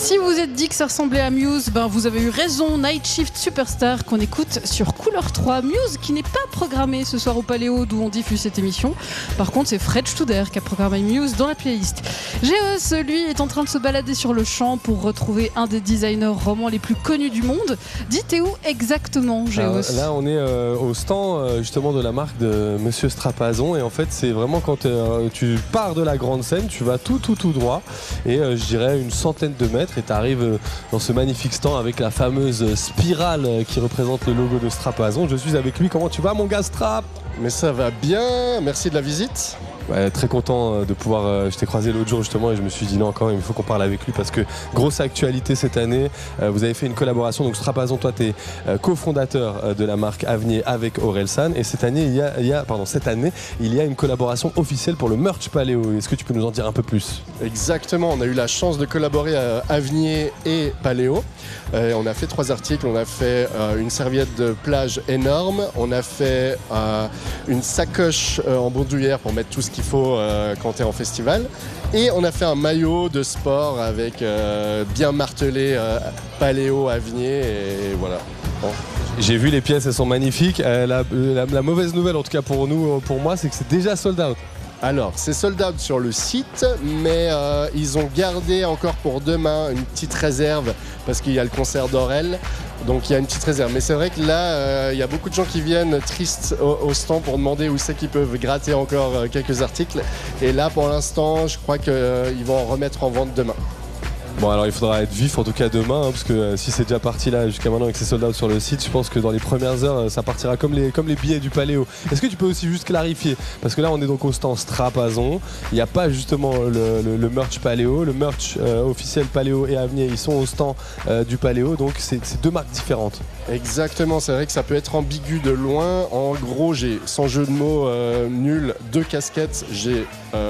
Si vous êtes dit que ça ressemblait à Muse, ben vous avez eu raison. Night Shift Superstar qu'on écoute sur Couleur 3. Muse qui n'est pas programmé ce soir au Paléo d'où on diffuse cette émission. Par contre, c'est Fred Studer qui a programmé Muse dans la playlist. Géos, lui, est en train de se balader sur le champ pour retrouver un des designers romans les plus connus du monde. Dites où exactement, Géos? Là, on est au stand justement de la marque de Monsieur Strapazon. Et en fait, c'est vraiment quand tu pars de la grande scène, tu vas tout droit. Et je dirais une centaine de mètres et tu arrives dans ce magnifique stand avec la fameuse spirale qui représente le logo de Strapazon. Je suis avec lui. Comment tu vas, mon gars Strap? Mais ça va bien, merci de la visite. Ouais, très content de pouvoir. Je t'ai croisé l'autre jour justement et je me suis dit non, quand même, il faut qu'on parle avec lui parce que grosse actualité cette année. Vous avez fait une collaboration. Donc Strapazon, toi, tu es cofondateur de la marque Avenir avec Orelsan. Et cette année, cette année, il y a une collaboration officielle pour le merch Paléo. Est-ce que tu peux nous en dire un peu plus? Exactement, on a eu la chance de collaborer à Avenir et Paléo. On a fait 3 articles. On a fait une serviette de plage énorme. On a fait une sacoche en bandoulière pour mettre tout ce qu'il faut quand tu es en festival. Et on a fait un maillot de sport avec bien martelé Paléo, Avenir et voilà. Bon. J'ai vu les pièces, elles sont magnifiques. La mauvaise nouvelle, en tout cas pour nous, pour moi, c'est que c'est déjà sold out. Alors, c'est sold out sur le site, mais ils ont gardé encore pour demain une petite réserve parce qu'il y a le concert d'Aurel. Donc il y a une petite réserve. Mais c'est vrai que là, il y a beaucoup de gens qui viennent tristes au stand pour demander où c'est qu'ils peuvent gratter encore quelques articles. Et là, pour l'instant, je crois qu'ils vont en remettre en vente demain. Bon, alors il faudra être vif en tout cas demain, parce que si c'est déjà parti là jusqu'à maintenant avec ces sold out sur le site, je pense que dans les premières heures ça partira comme les billets du Paléo. Est-ce que tu peux aussi juste clarifier, parce que là on est donc au stand Strapazon, il n'y a pas justement le merch Paléo, le merch officiel Paléo et Avenir, ils sont au stand du Paléo, donc c'est 2 marques différentes. Exactement, c'est vrai que ça peut être ambigu de loin. En gros, j'ai, sans jeu de mots nul, 2 casquettes. J'ai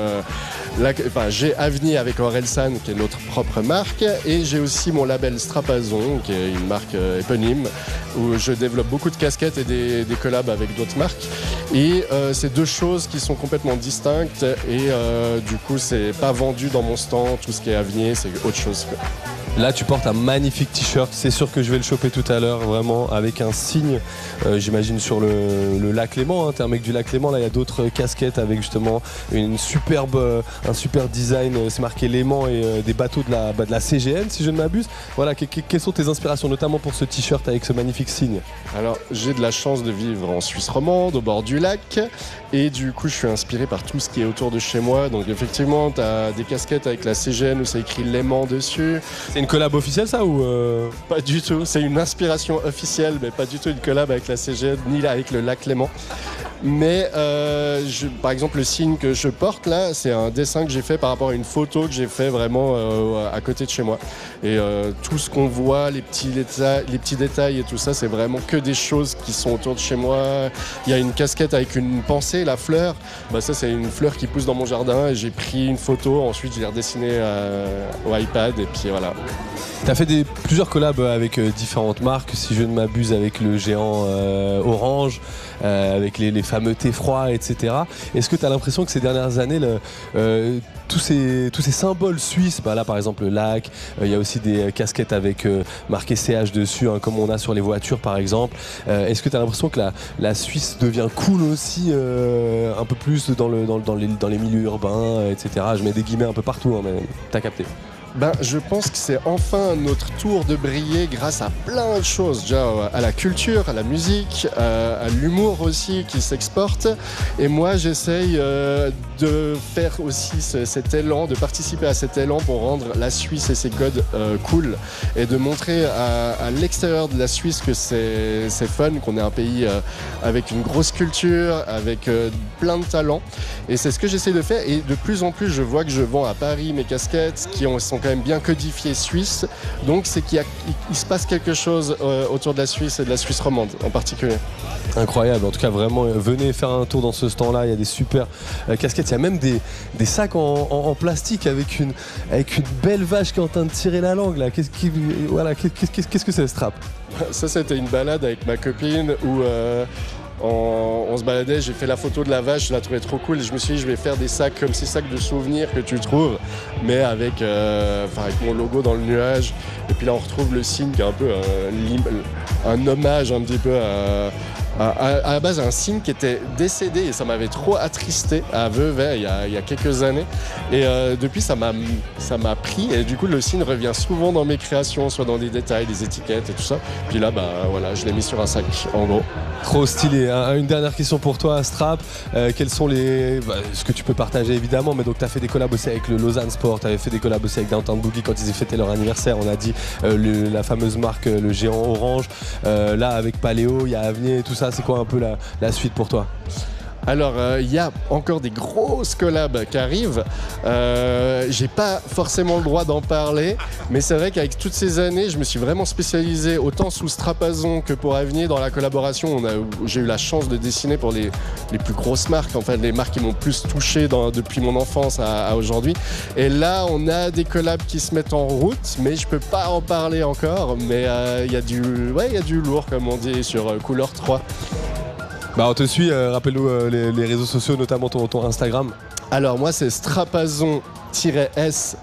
Avenir avec Orelsan, qui est notre propre marque, et j'ai aussi mon label Strapazon, qui est une marque éponyme, où je développe beaucoup de casquettes et des collabs avec d'autres marques. Et c'est 2 choses qui sont complètement distinctes, et du coup, c'est pas vendu dans mon stand. Tout ce qui est Avenir, c'est autre chose. Là tu portes un magnifique t-shirt, c'est sûr que je vais le choper tout à l'heure, vraiment avec un signe, j'imagine sur le lac Léman, hein, t'es un mec du lac Léman, là il y a d'autres casquettes avec justement un super design, c'est marqué Léman et des bateaux de la CGN si je ne m'abuse. Voilà, quelles sont tes inspirations, notamment pour ce t-shirt avec ce magnifique signe? Alors j'ai de la chance de vivre en Suisse romande, au bord du lac, et du coup je suis inspiré par tout ce qui est autour de chez moi. Donc effectivement t'as des casquettes avec la CGN où c'est écrit Léman dessus. C'est une collab officielle ça ou Pas du tout, c'est une inspiration officielle, mais pas du tout une collab avec la CGN ni avec le lac Léman. Mais par exemple le signe que je porte là, c'est un dessin que j'ai fait par rapport à une photo que j'ai fait vraiment à côté de chez moi. Et tout ce qu'on voit, les petits détails et tout ça, c'est vraiment que des choses qui sont autour de chez moi. Il y a une casquette avec une pensée, la fleur. Bah ça c'est une fleur qui pousse dans mon jardin et j'ai pris une photo, ensuite je l'ai redessinée au iPad et puis voilà. Tu as fait plusieurs collabs avec différentes marques, si je ne m'abuse, avec le géant Orange, avec les fameux thés froids, etc. Est-ce que tu as l'impression que ces dernières années, tous ces symboles suisses, bah là par exemple le lac, il y a aussi des casquettes avec marqué CH dessus, hein, comme on a sur les voitures par exemple. Est-ce que tu as l'impression que la Suisse devient cool aussi, un peu plus dans les milieux urbains, etc. Je mets des guillemets un peu partout, hein, mais t'as capté. Ben, je pense que c'est enfin notre tour de briller grâce à plein de choses. Déjà à la culture, à la musique, à l'humour aussi qui s'exporte. Et moi, j'essaye de faire aussi cet élan, de participer à cet élan pour rendre la Suisse et ses codes cool. Et de montrer à l'extérieur de la Suisse que c'est fun, qu'on est un pays avec une grosse culture, avec plein de talents. Et c'est ce que j'essaie de faire. Et de plus en plus, je vois que je vends à Paris mes casquettes qui sont quand même bien codifiées suisses. Donc c'est qu'il se passe quelque chose autour de la Suisse et de la Suisse romande en particulier. Incroyable, en tout cas vraiment, venez faire un tour dans ce stand-là, il y a des super casquettes, il y a même des sacs en plastique avec une belle vache qui est en train de tirer la langue là. Qu'est-ce que c'est ce strap? Ça c'était une balade avec ma copine où on se baladait, j'ai fait la photo de la vache, je la trouvais trop cool et je me suis dit je vais faire des sacs comme ces sacs de souvenirs que tu trouves, mais avec mon logo dans le nuage. Et puis là on retrouve le signe qui est un peu un hommage un petit peu à la base un signe qui était décédé et ça m'avait trop attristé à Vevey il y a quelques années. Et depuis ça m'a pris et du coup le signe revient souvent dans mes créations, soit dans des détails, des étiquettes et tout ça. Puis là voilà, je l'ai mis sur un sac en gros. Trop stylé. Une dernière question pour toi, Strap. Quels sont ce que tu peux partager évidemment, mais donc tu as fait des collabs aussi avec le Lausanne Sport, tu avais fait des collabs aussi avec Downtown Boogie quand ils fêtaient leur anniversaire, on a dit la fameuse marque, le géant orange. Là avec Paléo, il y a Avenir et tout ça, c'est quoi un peu la suite pour toi? Alors, il y a encore des grosses collabs qui arrivent. J'ai pas forcément le droit d'en parler, mais c'est vrai qu'avec toutes ces années, je me suis vraiment spécialisé autant sous Strapazon que pour Avenir dans la collaboration. J'ai eu la chance de dessiner pour les plus grosses marques, en fait, les marques qui m'ont plus touché depuis mon enfance à aujourd'hui. Et là, on a des collabs qui se mettent en route, mais je peux pas en parler encore. Mais il y a du lourd, comme on dit, sur Couleur 3. On te suit, rappelle-nous les réseaux sociaux, notamment ton Instagram. Alors moi c'est strapazon-s,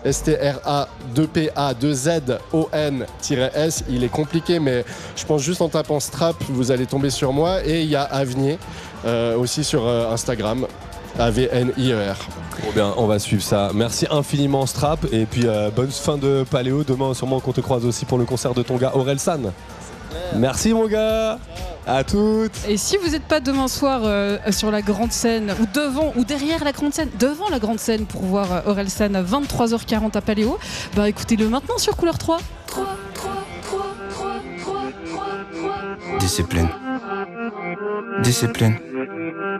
S-T-R-A-2-P-A-2-Z-O-N-S. Il est compliqué mais je pense juste en tapant Strap, vous allez tomber sur moi. Et il y a Avenir aussi sur Instagram, A-V-N-I-E-R. Bon bien, on va suivre ça. Merci infiniment Strap et puis bonne fin de Paléo. Demain sûrement qu'on te croise aussi pour le concert de ton gars Orelsan. Merci mon gars. À toutes. Et si vous n'êtes pas demain soir sur la grande scène ou devant ou derrière la grande scène, devant la grande scène pour voir Orelsan à 23h40 à Paléo, écoutez-le maintenant sur Couleur 3. Discipline.